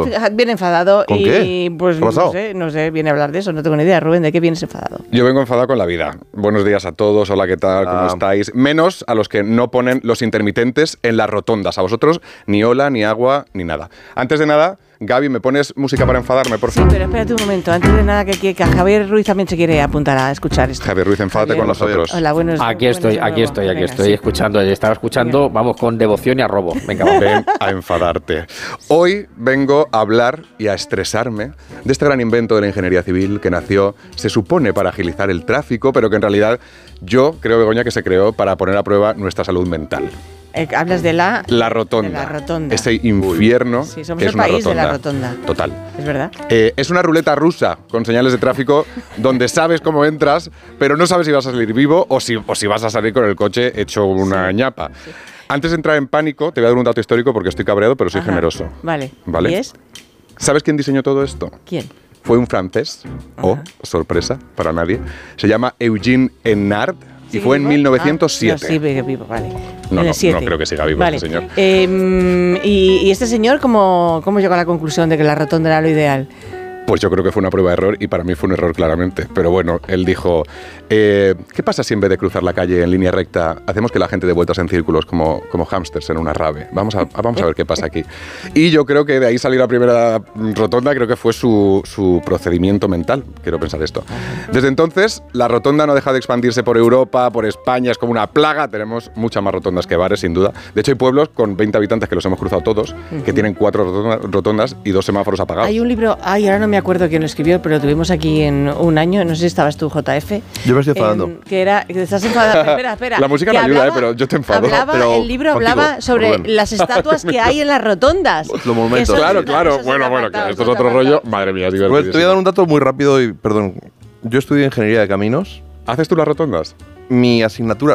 contigo? Viene enfadado. ¿Con y qué? pues ¿Qué ha pasado? no sé, viene a hablar de eso, no tengo ni idea. Rubén, ¿de qué vienes enfadado? Yo vengo enfadado con la vida. Buenos días a todos, hola, ¿qué tal? ¿Cómo estáis? Menos a los que no ponen los intermitentes en las rotondas. A vosotros ni hola, ni agua, ni nada. Antes de nada, Gaby, ¿me pones música para enfadarme, por favor? Sí, pero espérate un momento. Antes de nada, que Javier Ruiz también se quiere apuntar a escuchar esto. Javier Ruiz, enfádate con nosotros. Hola, buenos días. Aquí estoy Venga, escuchando. Estaba escuchando, vamos, con devoción y arrobo. Venga, vamos. Ven a enfadarte. Hoy vengo a hablar y a estresarme de este gran invento de la ingeniería civil que nació, se supone, para agilizar el tráfico, pero que en realidad yo creo, Begoña, que se creó para poner a prueba nuestra salud mental. Hablas de la rotonda. De la rotonda. Ese infierno. Sí, somos que es el una país rotonda. de la rotonda. Total. ¿Es verdad? Es una ruleta rusa con señales de tráfico donde sabes cómo entras, pero no sabes si vas a salir vivo o si vas a salir con el coche hecho una ñapa. Sí. Antes de entrar en pánico, te voy a dar un dato histórico porque estoy cabreado, pero soy generoso. Vale. ¿Vale? ¿Y es? ¿Sabes quién diseñó todo esto? ¿Quién? Fue un francés, sorpresa para nadie, se llama Eugene Enard. Y fue en 1907. Sí, vivo, vale. No creo que siga vivo vale. este señor. ¿Y este señor cómo llegó a la conclusión de que la rotonda era lo ideal? Pues yo creo que fue una prueba de error y para mí fue un error claramente. Pero bueno, él dijo, ¿qué pasa si en vez de cruzar la calle en línea recta hacemos que la gente dé vueltas en círculos como hámsters en una rave? Vamos a ver qué pasa aquí. Y yo creo que de ahí salir la primera rotonda, creo que fue su procedimiento mental, quiero pensar esto. Desde entonces, la rotonda no deja de expandirse por Europa, por España, es como una plaga. Tenemos muchas más rotondas que bares, sin duda. De hecho, hay pueblos con 20 habitantes que los hemos cruzado todos, que tienen 4 rotondas y 2 semáforos apagados. Hay un libro, ahora no me acuerdo quién lo escribió, pero lo tuvimos aquí en un año, no sé si estabas tú, JF. Yo me estoy enfadando. Que estás enfadado. Espera. La música me ayuda, pero yo te enfado. El libro hablaba sobre las estatuas que hay en las rotondas. Los monumentos. Claro. Bueno, que esto es otro rollo. Madre mía, divertido. Te voy a dar un dato muy rápido y, perdón. Yo estudié ingeniería de caminos. ¿Haces tú las rotondas? Mi asignatura,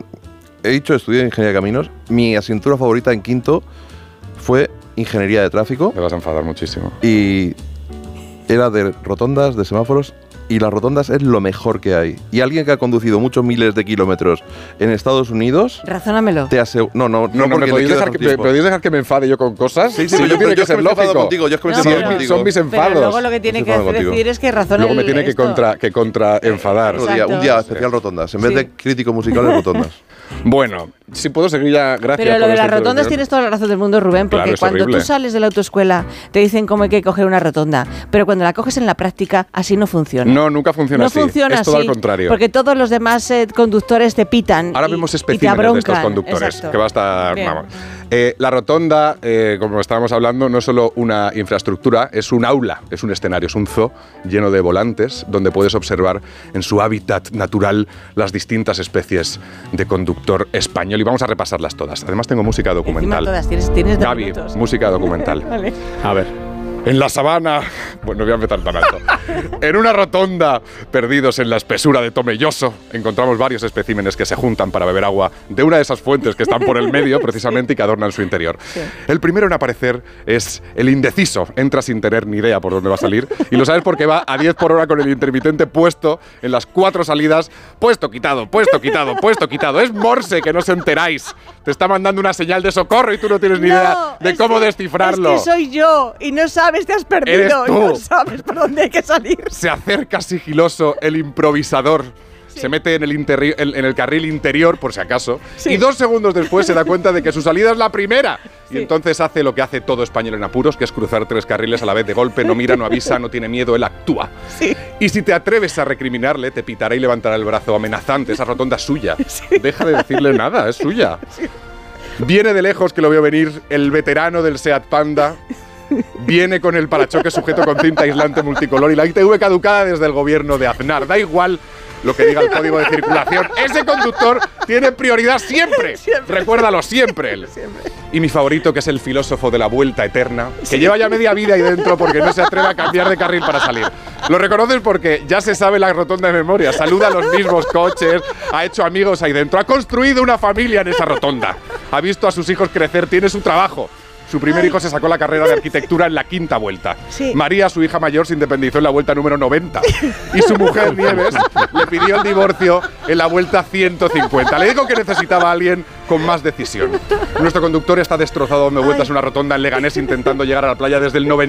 estudié ingeniería de caminos. Mi asignatura favorita en quinto fue ingeniería de tráfico. Te vas a enfadar muchísimo. Y era de rotondas, de semáforos, y las rotondas es lo mejor que hay. Y alguien que ha conducido muchos miles de kilómetros en Estados Unidos... Razónamelo. Te aseguro... No, porque ¿podéis dejar que me enfade yo con cosas? Sí, pero tiene que ser lógico. Contigo, yo son mis enfados. Pero luego lo que tiene que decir es que razona. Luego me tiene que contra enfadar. Un día especial rotondas, en vez de crítico musical en rotondas. Bueno, si puedo seguir ya, gracias. Pero lo de las rotondas tienes toda la razón del mundo, Rubén, porque cuando tú sales de la autoescuela te dicen cómo hay que coger una rotonda, pero cuando la coges en la práctica así no funciona. No, nunca funciona así. Es todo al contrario. Porque todos los demás conductores te pitan. Ahora vemos especímenes de estos conductores. Exacto. Que va a estar... Vamos. La rotonda, como estábamos hablando, no es solo una infraestructura, es un aula, es un escenario, es un zoo lleno de volantes donde puedes observar en su hábitat natural las distintas especies de conductor español y vamos a repasarlas todas. Además tengo música documental. Todas, tienes Gaby, minutos. música documental. Vale. A ver. En la sabana, bueno, no voy a empezar tan alto. En una rotonda, perdidos en la espesura de Tomelloso, encontramos varios especímenes que se juntan para beber agua de una de esas fuentes que están por el medio, precisamente, y que adornan su interior. Sí. El primero en aparecer es el indeciso. Entra sin tener ni idea por dónde va a salir, y lo sabes porque va a 10 por hora con el intermitente puesto en las 4 salidas. Puesto, quitado. Es Morse, que no os enteráis. Te está mandando una señal de socorro y tú no tienes ni idea de cómo descifrarlo. Es que soy yo, y no sabes, te has perdido. Eres tú. No sabes por dónde hay que salir. Se acerca sigiloso el improvisador. Se mete en el carril interior, por si acaso, y 2 segundos después se da cuenta de que su salida es la primera. Y entonces hace lo que hace todo español en apuros, que es cruzar 3 carriles a la vez de golpe, no mira, no avisa, no tiene miedo, él actúa. Sí. Y si te atreves a recriminarle, te pitará y levantará el brazo amenazante. Esa rotonda es suya. Sí. Deja de decirle nada, es suya. Sí. Viene de lejos, que lo veo venir, el veterano del Seat Panda. Viene con el parachoques sujeto con cinta aislante multicolor y la ITV caducada desde el gobierno de Aznar. Da igual lo que diga el código de circulación. Ese conductor tiene prioridad siempre. Recuérdalo, siempre él. Siempre. Y mi favorito, que es el filósofo de la vuelta eterna, que lleva ya media vida ahí dentro porque no se atreve a cambiar de carril para salir. Lo reconoces porque ya se sabe la rotonda de memoria. Saluda a los mismos coches, ha hecho amigos ahí dentro, ha construido una familia en esa rotonda. Ha visto a sus hijos crecer, tiene su trabajo. Su primer hijo se sacó la carrera de arquitectura en la 5ª vuelta. Sí. María, su hija mayor, se independizó en la vuelta número 90. Y su mujer, Nieves, le pidió el divorcio en la vuelta 150. Le dijo que necesitaba a alguien con más decisión. Nuestro conductor está destrozado dando vueltas en una rotonda en Leganés intentando llegar a la playa desde el 90.